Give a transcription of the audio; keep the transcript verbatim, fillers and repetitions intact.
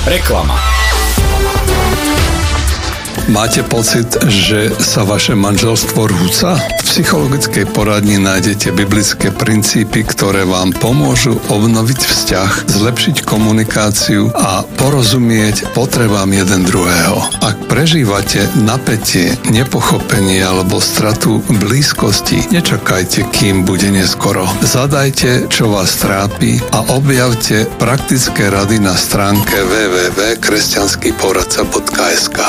Reklama. Máte pocit, že sa vaše manželstvo rúca? V psychologickej poradni nájdete biblické princípy, ktoré vám pomôžu obnoviť vzťah, zlepšiť komunikáciu a porozumieť potrebám jeden druhého. Ak prežívate napätie, nepochopenie alebo stratu blízkosti, nečakajte, kým bude neskoro. Zadajte, čo vás trápi a objavte praktické rady na stránke w w w bodka kresťanský poradca bodka es ká.